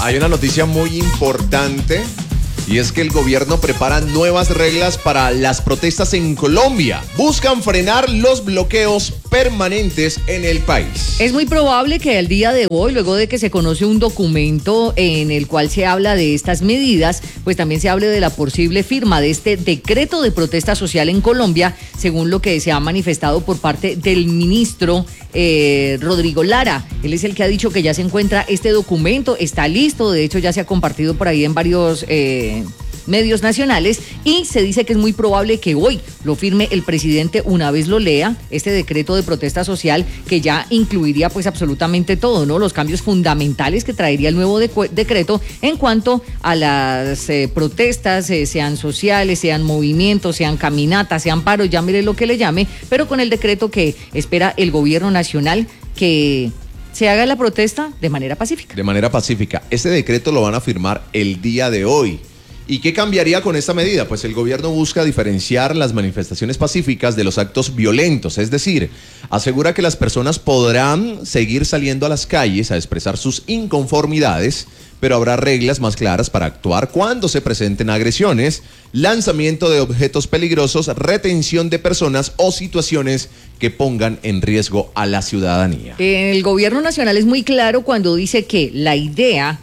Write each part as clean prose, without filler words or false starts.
hay una noticia muy importante y es que el gobierno prepara nuevas reglas para las protestas en Colombia. Buscan frenar los bloqueos permanentes en el país. Es muy probable que al día de hoy, luego de que se conoce un documento en el cual se habla de estas medidas, pues también se hable de la posible firma de este decreto de protesta social en Colombia, según lo que se ha manifestado por parte del ministro Rodrigo Lara. Él es el que ha dicho que ya se encuentra este documento, está listo, de hecho ya se ha compartido por ahí en varios medios nacionales y se dice que es muy probable que hoy lo firme el presidente una vez lo lea, este decreto de protesta social que ya incluiría pues absolutamente todo, ¿no? Los cambios fundamentales que traería el nuevo decreto en cuanto a las protestas, sean sociales, sean movimientos, sean caminatas, sean paros, llámele lo que le llame, pero con el decreto que espera el gobierno nacional que se haga la protesta de manera pacífica. De manera pacífica. Este decreto lo van a firmar el día de hoy. ¿Y qué cambiaría con esta medida? Pues el gobierno busca diferenciar las manifestaciones pacíficas de los actos violentos, es decir, asegura que las personas podrán seguir saliendo a las calles a expresar sus inconformidades, pero habrá reglas más claras para actuar cuando se presenten agresiones, lanzamiento de objetos peligrosos, retención de personas o situaciones que pongan en riesgo a la ciudadanía. El gobierno nacional es muy claro cuando dice que la idea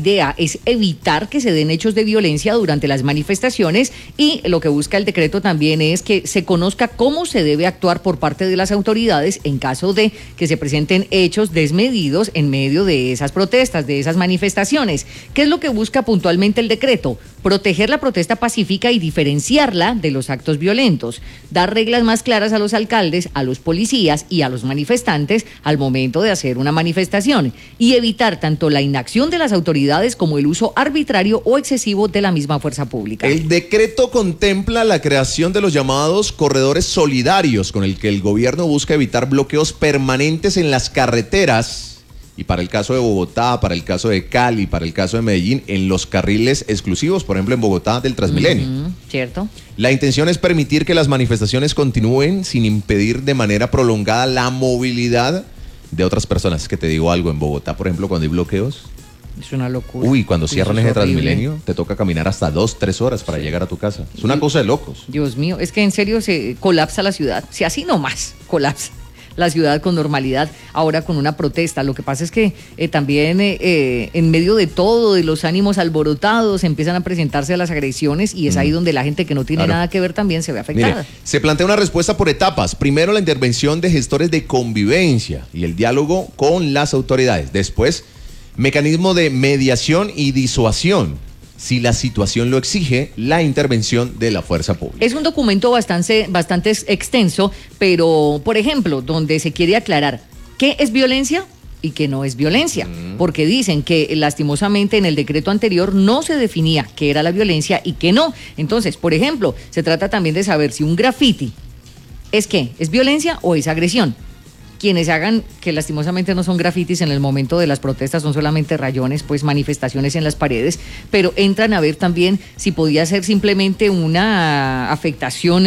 es evitar que se den hechos de violencia durante las manifestaciones y lo que busca el decreto también es que se conozca cómo se debe actuar por parte de las autoridades en caso de que se presenten hechos desmedidos en medio de esas protestas, de esas manifestaciones. ¿Qué es lo que busca puntualmente el decreto? Proteger la protesta pacífica y diferenciarla de los actos violentos, dar reglas más claras a los alcaldes, a los policías y a los manifestantes al momento de hacer una manifestación y evitar tanto la inacción de las autoridades como el uso arbitrario o excesivo de la misma fuerza pública. El decreto contempla la creación de los llamados corredores solidarios, con el que el gobierno busca evitar bloqueos permanentes en las carreteras. Y para el caso de Bogotá, para el caso de Cali, para el caso de Medellín, en los carriles exclusivos, por ejemplo en Bogotá del Transmilenio. ¿Cierto? La intención es permitir que las manifestaciones continúen sin impedir de manera prolongada la movilidad de otras personas. Es que te digo algo, en Bogotá, por ejemplo, cuando hay bloqueos. Es una locura. Uy, cuando cierran ese Transmilenio, te toca caminar hasta 2-3 horas para llegar a tu casa. Es una cosa de locos. Dios mío, es que en serio se colapsa la ciudad. Si así nomás colapsa la ciudad con normalidad, ahora con una protesta. Lo que pasa es que también en medio de todo, de los ánimos alborotados, empiezan a presentarse las agresiones y es ahí donde la gente que no tiene nada que ver también se ve afectada. Mire, se plantea una respuesta por etapas. Primero, la intervención de gestores de convivencia y el diálogo con las autoridades. Después, mecanismo de mediación y disuasión. Si la situación lo exige, la intervención de la fuerza pública. Es un documento bastante extenso, pero, por ejemplo, donde se quiere aclarar qué es violencia y qué no es violencia, porque dicen que lastimosamente en el decreto anterior no se definía qué era la violencia y qué no. Entonces, por ejemplo, se trata también de saber si un graffiti ¿es qué? ¿Es violencia o es agresión? Quienes hagan, que lastimosamente no son grafitis en el momento de las protestas, son solamente rayones, pues manifestaciones en las paredes, pero entran a ver también si podía ser simplemente una afectación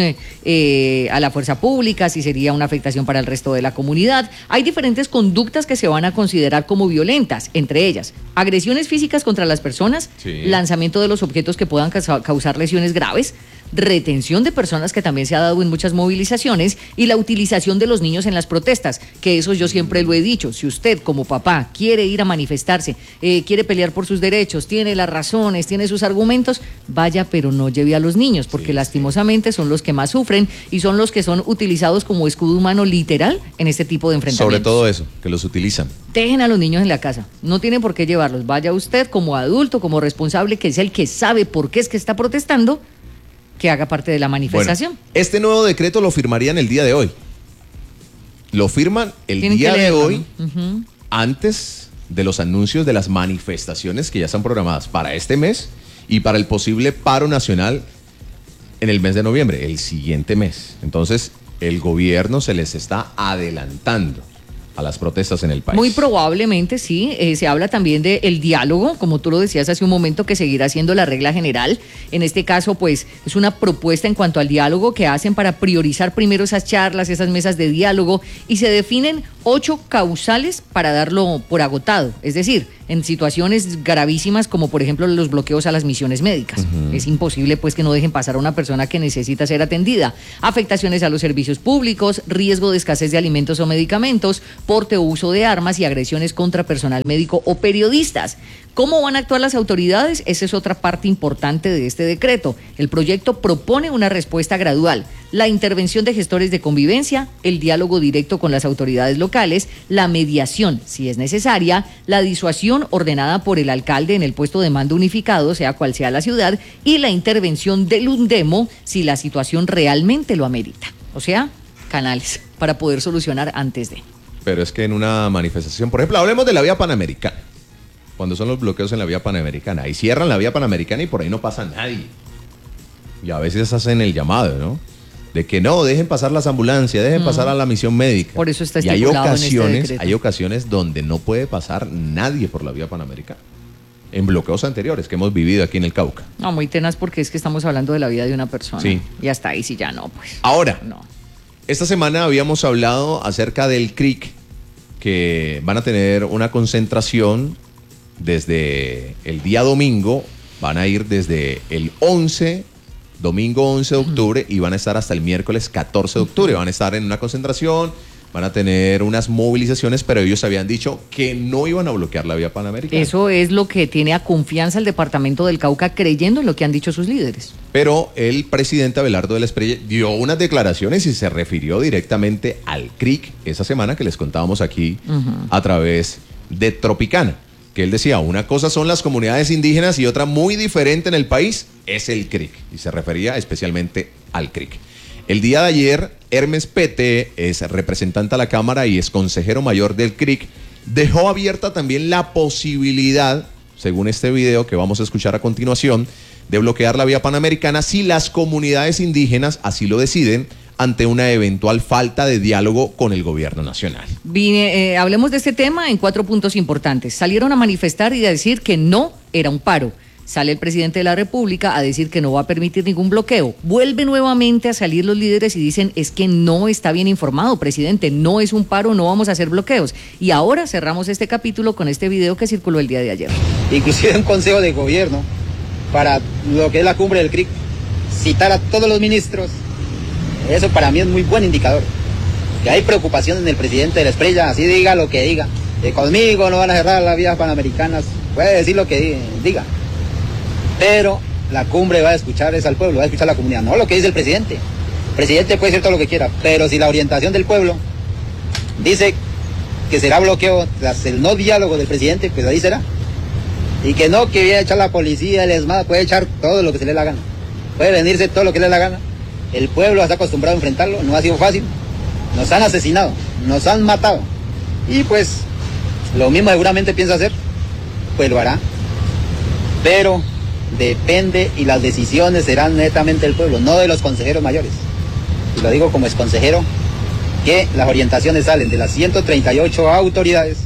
a la fuerza pública, si sería una afectación para el resto de la comunidad. Hay diferentes conductas que se van a considerar como violentas, entre ellas agresiones físicas contra las personas, lanzamiento de los objetos que puedan causar lesiones graves, retención de personas, que también se ha dado en muchas movilizaciones, y la utilización de los niños en las protestas, que eso yo siempre lo he dicho. Si usted como papá quiere ir a manifestarse, quiere pelear por sus derechos, tiene las razones, tiene sus argumentos, vaya, pero no lleve a los niños, porque lastimosamente son los que más sufren y son los que son utilizados como escudo humano literal en este tipo de enfrentamientos. Sobre todo eso, que los utilizan. Dejen a los niños en la casa, no tienen por qué llevarlos. Vaya usted como adulto, como responsable, que es el que sabe por qué es que está protestando, que haga parte de la manifestación. Bueno, este nuevo decreto lo firmarían el día de hoy. Lo firman el día de hoy, antes de los anuncios de las manifestaciones que ya están programadas para este mes y para el posible paro nacional en el mes de noviembre, el siguiente mes. Entonces, el gobierno se les está adelantando a las protestas en el país. Muy probablemente, sí. Se habla también del diálogo, como tú lo decías hace un momento, que seguirá siendo la regla general. En este caso, pues, es una propuesta en cuanto al diálogo que hacen para priorizar primero esas charlas, esas mesas de diálogo, y se definen 8 causales para darlo por agotado. Es decir, en situaciones gravísimas como por ejemplo los bloqueos a las misiones médicas. Es imposible pues que no dejen pasar a una persona que necesita ser atendida. Afectaciones a los servicios públicos, riesgo de escasez de alimentos o medicamentos, porte o uso de armas y agresiones contra personal médico o periodistas. ¿Cómo van a actuar las autoridades? Esa es otra parte importante de este decreto. El proyecto propone una respuesta gradual, la intervención de gestores de convivencia, el diálogo directo con las autoridades locales, la mediación, si es necesaria, la disuasión ordenada por el alcalde en el puesto de mando unificado, sea cual sea la ciudad, y la intervención del UNDEMO si la situación realmente lo amerita. O sea, canales para poder solucionar antes de. Pero es que en una manifestación, por ejemplo, hablemos de la vía panamericana. Cuando son los bloqueos en la vía panamericana, ahí cierran la vía panamericana y por ahí no pasa nadie. Y a veces hacen el llamado, ¿no? De que no, dejen pasar las ambulancias, dejen pasar a la misión médica. Por eso está y estipulado en este decreto. hay ocasiones donde no puede pasar nadie por la vía panamericana. En bloqueos anteriores que hemos vivido aquí en el Cauca. No, muy tenaz porque es que estamos hablando de la vida de una persona. Sí. Y hasta ahí sí ya no, pues. Ahora, no. Esta semana habíamos hablado acerca del CRIC, que van a tener una concentración desde el día domingo, van a ir desde el domingo 11 de octubre y van a estar hasta el miércoles 14 de octubre. Van a estar en una concentración, van a tener unas movilizaciones, pero ellos habían dicho que no iban a bloquear la vía panamericana. Eso es lo que tiene a confianza el departamento del Cauca, creyendo en lo que han dicho sus líderes. Pero el presidente Abelardo de la Espriella dio unas declaraciones y se refirió directamente al CRIC esa semana que les contábamos aquí a través de Tropicana. Que él decía, una cosa son las comunidades indígenas y otra muy diferente en el país es el CRIC. Y se refería especialmente al CRIC. El día de ayer, Hermes Pete, es representante a la Cámara y es consejero mayor del CRIC, dejó abierta también la posibilidad, según este video que vamos a escuchar a continuación, de bloquear la vía panamericana si las comunidades indígenas así lo deciden, ante una eventual falta de diálogo con el gobierno nacional. Hablemos de este tema en 4 puntos importantes. Salieron a manifestar y a decir que no era un paro. Sale el presidente de la República a decir que no va a permitir ningún bloqueo. Vuelve nuevamente a salir los líderes y dicen, es que no está bien informado, presidente, no es un paro, no vamos a hacer bloqueos. Y ahora cerramos este capítulo con este video que circuló el día de ayer. Inclusive un consejo de gobierno para lo que es la cumbre del CRIC, citar a todos los ministros. Eso para mí es muy buen indicador. Que hay preocupación en el presidente de la Espriella, así diga lo que diga. Que conmigo no van a cerrar las vías panamericanas, puede decir lo que diga. Pero la cumbre va a escuchar es al pueblo, va a escuchar a la comunidad, no lo que dice el presidente. El presidente puede decir todo lo que quiera, pero si la orientación del pueblo dice que será bloqueo tras el no diálogo del presidente, pues ahí será. Y que no, que viene a echar la policía, el ESMAD, puede echar todo lo que se le dé la gana. Puede venirse todo lo que le dé la gana. El pueblo está acostumbrado a enfrentarlo, no ha sido fácil. Nos han asesinado, nos han matado. Y pues, lo mismo seguramente piensa hacer, pues lo hará. Pero depende y las decisiones serán netamente del pueblo, no de los consejeros mayores. Y lo digo como exconsejero, que las orientaciones salen de las 138 autoridades.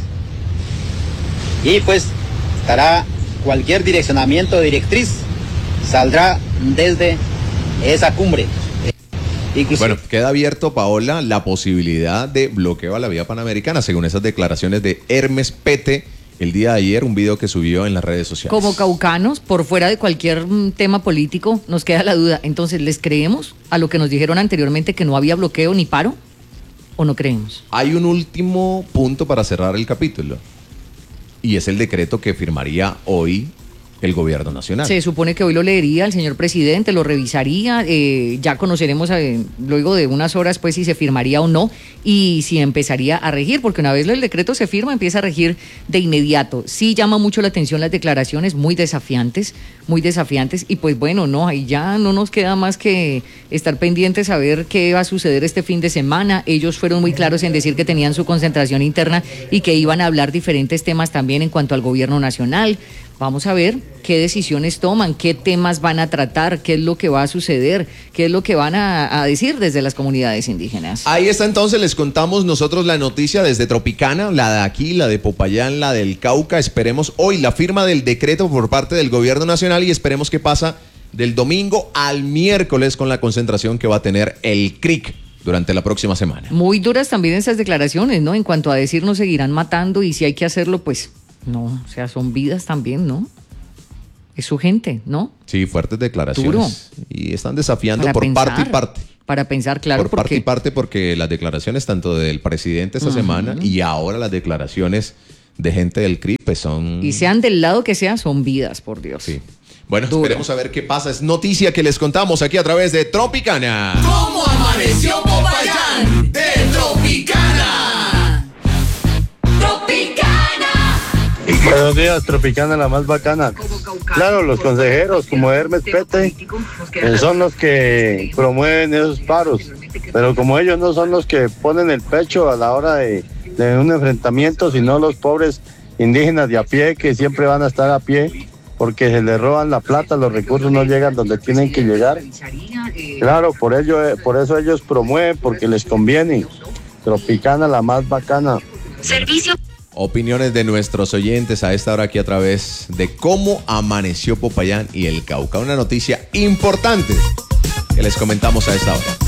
Y pues, estará cualquier direccionamiento o directriz, saldrá desde esa cumbre. Bueno, queda abierto, Paola, la posibilidad de bloqueo a la vía panamericana, según esas declaraciones de Hermes Pete el día de ayer, un video que subió en las redes sociales. Como caucanos, por fuera de cualquier tema político, nos queda la duda. Entonces, ¿les creemos a lo que nos dijeron anteriormente que no había bloqueo ni paro? ¿O no creemos? Hay un último punto para cerrar el capítulo, y es el decreto que firmaría hoy el gobierno nacional. Se supone que hoy lo leería el señor presidente, lo revisaría, ya conoceremos luego de unas horas pues si se firmaría o no y si empezaría a regir, porque una vez el decreto se firma empieza a regir de inmediato. Sí llama mucho la atención las declaraciones, muy desafiantes y pues bueno, no, ahí ya no nos queda más que estar pendientes a ver qué va a suceder este fin de semana. Ellos fueron muy claros en decir que tenían su concentración interna y que iban a hablar diferentes temas también en cuanto al gobierno nacional. Vamos a ver qué decisiones toman, qué temas van a tratar, qué es lo que va a suceder, qué es lo que van a decir desde las comunidades indígenas. Ahí está, entonces les contamos nosotros la noticia desde Tropicana, la de aquí, la de Popayán, la del Cauca. Esperemos hoy la firma del decreto por parte del gobierno nacional y esperemos qué pasa del domingo al miércoles con la concentración que va a tener el CRIC durante la próxima semana. Muy duras también esas declaraciones, ¿no? En cuanto a decir nos seguirán matando y si hay que hacerlo, pues no, o sea, son vidas también, ¿no? Es su gente, ¿no? Sí, fuertes declaraciones. Duro. Y están desafiando Para por pensar, parte y parte. Para pensar, claro, Por parte y parte, porque las declaraciones tanto del presidente esta semana y ahora las declaraciones de gente del CRI pues son... Y sean del lado que sea, son vidas, por Dios. Sí. Bueno, Duro. esperemos a ver qué pasa. Es noticia que les contamos aquí a través de Tropicana. ¿Cómo amaneció Popayán? De Tropicana. Tropicana. Buenos días, Tropicana, la más bacana. Claro, los consejeros como Hermes Pete son los que promueven esos paros, pero como ellos no son los que ponen el pecho a la hora de un enfrentamiento, sino los pobres indígenas de a pie que siempre van a estar a pie porque se les roban la plata, los recursos no llegan donde tienen que llegar. Claro, por eso ellos promueven, porque les conviene. Tropicana, la más bacana. Servicio. Opiniones de nuestros oyentes a esta hora aquí a través de cómo amaneció Popayán y el Cauca. Una noticia importante que les comentamos a esta hora.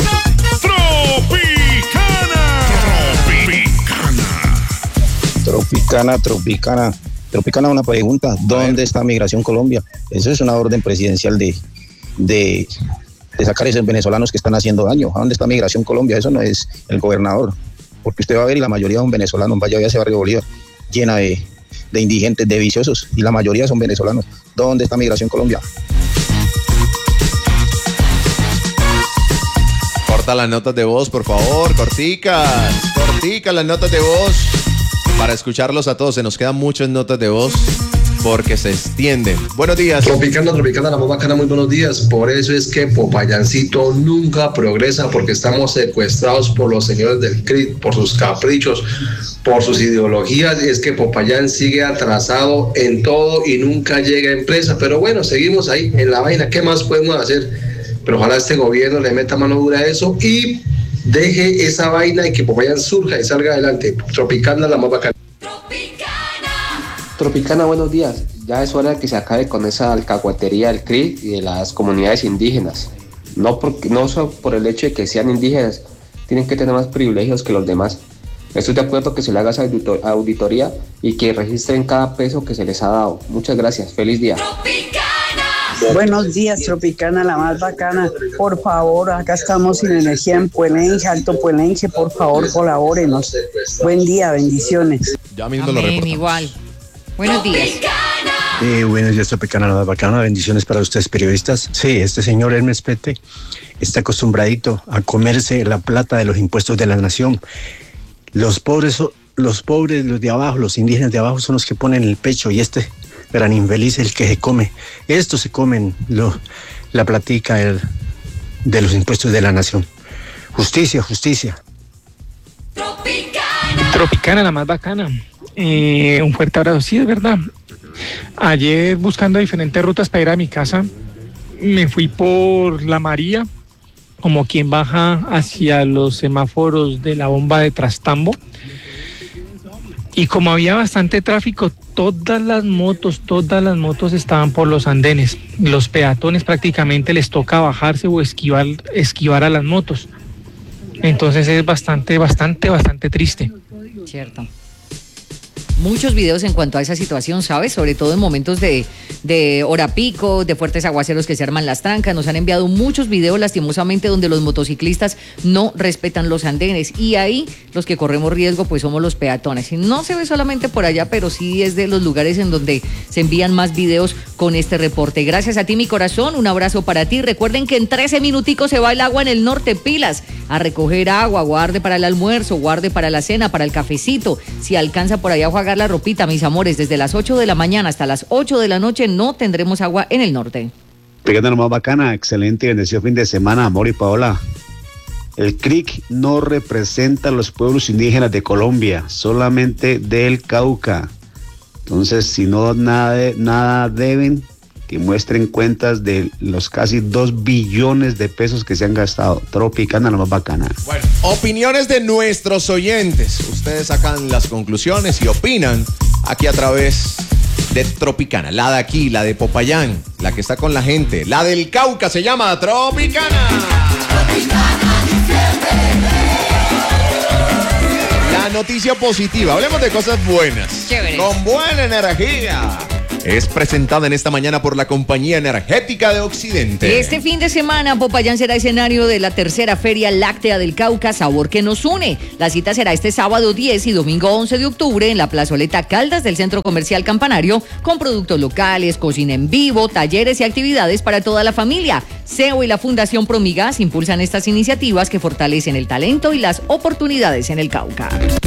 Tropicana, una pregunta. ¿Dónde está Migración Colombia? Eso es una orden presidencial de sacar a esos venezolanos que están haciendo daño. ¿A dónde está Migración Colombia? Eso no es el gobernador. Porque usted va a ver y la mayoría son venezolanos. Vaya a ese barrio Bolívar, llena de indigentes, de viciosos, y la mayoría son venezolanos. ¿Dónde está Migración Colombia? Corta las notas de voz, por favor, corticas las notas de voz para escucharlos a todos. Se nos quedan muchas notas de voz porque se extienden. Buenos días. Tropicana, la más bacana, muy buenos días. Por eso es que Popayancito nunca progresa, porque estamos secuestrados por los señores del CRI, por sus caprichos, por sus ideologías. Es que Popayán sigue atrasado en todo y nunca llega a empresa. Pero bueno, seguimos ahí en la vaina. ¿Qué más podemos hacer? Pero ojalá este gobierno le meta mano dura a eso y deje esa vaina y que Popayán surja y salga adelante. Tropicana, la más bacana. Tropicana, buenos días. Ya es hora de que se acabe con esa alcahuetería del CRI y de las comunidades indígenas. No solo por el hecho de que sean indígenas, tienen que tener más privilegios que los demás. Estoy de acuerdo que se le haga esa auditoría y que registren cada peso que se les ha dado. Muchas gracias. Feliz día. Buenos días, Tropicana, la más bacana. Por favor, acá estamos sin energía en Puelenje, Alto Puelenje. Por favor, colabórenos. Buen día, bendiciones. Ya mismo lo Amén, reportamos. igual. Buenos días. Buenos días, Tropicana, la más bacana. Bendiciones para ustedes, periodistas. Sí, este señor Hermes Pete está acostumbradito a comerse la plata de los impuestos de la nación. Los pobres, los de abajo, los indígenas de abajo son los que ponen el pecho, y este gran infeliz es el que se come. Estos se comen la platica de los impuestos de la nación. Justicia. Tropicana, la más bacana. Un fuerte abrazo. Sí, es verdad. Ayer, buscando diferentes rutas para ir a mi casa, me fui por La María, como quien baja hacia los semáforos de la bomba de Trastambo. Y como había bastante tráfico, todas las motos estaban por los andenes. Los peatones prácticamente les toca bajarse o esquivar a las motos. Entonces es bastante triste. Cierto. Muchos videos en cuanto a esa situación, ¿sabes? Sobre todo en momentos de hora pico, de fuertes aguaceros que se arman las trancas. Nos han enviado muchos videos, lastimosamente, donde los motociclistas no respetan los andenes. Y ahí los que corremos riesgo, pues somos los peatones. Y no se ve solamente por allá, pero sí es de los lugares en donde se envían más videos con este reporte. Gracias a ti, mi corazón. Un abrazo para ti. Recuerden que en 13 minuticos se va el agua en el norte. Pilas a recoger agua. Guarde para el almuerzo, guarde para la cena, para el cafecito. Si alcanza por allá a jugar la ropita, mis amores, desde las 8 de la mañana hasta las 8 de la noche no tendremos agua en el norte. Pegando la más bacana, excelente y bendecido fin de semana, amor y Paola. El CRIC no representa a los pueblos indígenas de Colombia, solamente del Cauca. Entonces, si no nada deben, que muestren cuentas de los casi 2 billones de pesos que se han gastado. Tropicana, la más bacana. Bueno, opiniones de nuestros oyentes. Ustedes sacan las conclusiones y opinan aquí a través de Tropicana. La de aquí, la de Popayán, la que está con la gente. La del Cauca se llama Tropicana. Tropicana. La noticia positiva, hablemos de cosas buenas. Chévere. Con buena energía. Es presentada en esta mañana por la Compañía Energética de Occidente. Este fin de semana, Popayán será escenario de la tercera Feria Láctea del Cauca, Sabor que nos une. La cita será este sábado 10 y domingo 11 de octubre en la plazoleta Caldas del Centro Comercial Campanario, con productos locales, cocina en vivo, talleres y actividades para toda la familia. CEO y la Fundación Promigas impulsan estas iniciativas que fortalecen el talento y las oportunidades en el Cauca.